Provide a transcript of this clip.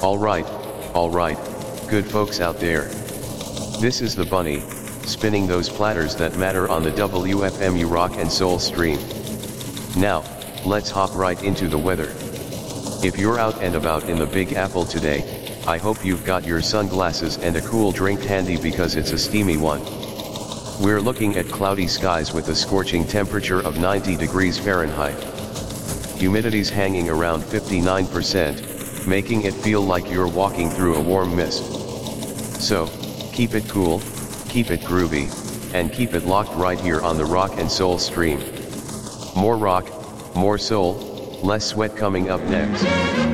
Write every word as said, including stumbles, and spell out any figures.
Alright, alright, good folks out there. This is the bunny, spinning those platters that matter on the W F M U Rock and Soul stream. Now, let's hop right into the weather. If you're out and about in the Big Apple today, I hope you've got your sunglasses and a cool drink handy because it's a steamy one. We're looking at cloudy skies with a scorching temperature of ninety degrees Fahrenheit. Humidity's hanging around fifty-nine percent, making it feel like you're walking through a warm mist. So, keep it cool, keep it groovy, and keep it locked right here on the Rock and Soul stream. More rock, more soul, less sweat coming up next.